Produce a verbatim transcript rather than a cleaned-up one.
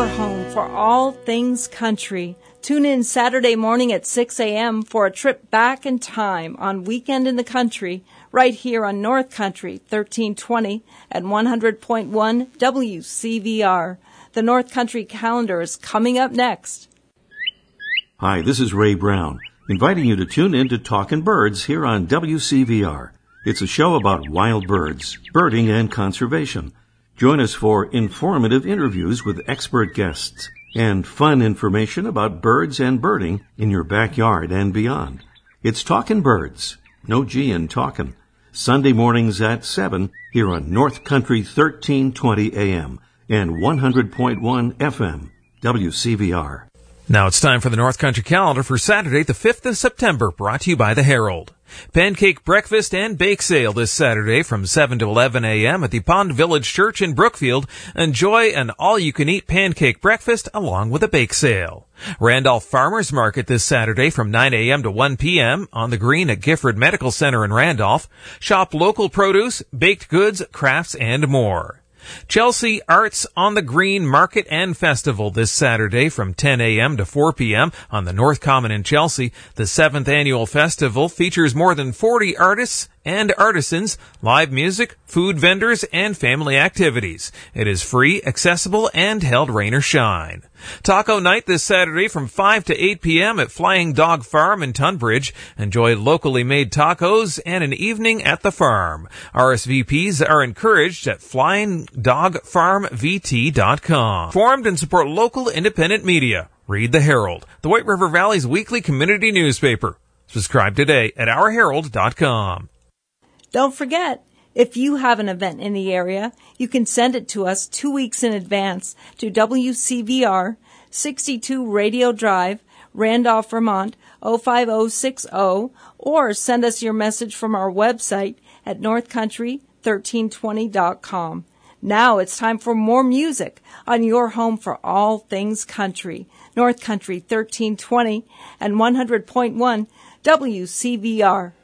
your home for all things country. Tune in Saturday morning at six a.m. for a trip back in time on Weekend in the Country, right here on North Country thirteen twenty and one hundred point one W C V R. The North Country calendar is coming up next. Hi, this is Ray Brown, inviting you to tune in to Talkin' Birds here on W C V R. It's a show about wild birds, birding, and conservation. Join us for informative interviews with expert guests and fun information about birds and birding in your backyard and beyond. It's Talkin' Birds, no G in talkin', Sunday mornings at seven here on North Country thirteen twenty A M and one hundred point one F M, W C V R. Now it's time for the North Country calendar for Saturday, the fifth of September, brought to you by the Herald. Pancake breakfast and bake sale this Saturday from seven to eleven a.m. at the Pond Village Church in Brookfield. Enjoy an all-you-can-eat pancake breakfast along with a bake sale. Randolph Farmers Market this Saturday from nine a.m. to one p.m. on the green at Gifford Medical Center in Randolph. Shop local produce, baked goods, crafts, and more. Chelsea Arts on the Green Market and Festival this Saturday from ten a.m. to four p.m. on the North Common in Chelsea. The seventh annual festival features more than forty artists and artisans, live music, food vendors, and family activities. It is free, accessible, and held rain or shine. Taco night this Saturday from five to eight p.m. at Flying Dog Farm in Tunbridge. Enjoy locally made tacos and an evening at the farm. R S V Ps are encouraged at flying dog farm v t dot com. Formed and support local independent media. Read the Herald, the White River Valley's weekly community newspaper. Subscribe today at our herald dot com. Don't forget, if you have an event in the area, you can send it to us two weeks in advance to W C V R, sixty-two Radio Drive, Randolph, Vermont, oh five oh six oh, or send us your message from our website at north country thirteen twenty dot com. Now it's time for more music on your home for all things country. North Country thirteen twenty and one hundred point one W C V R.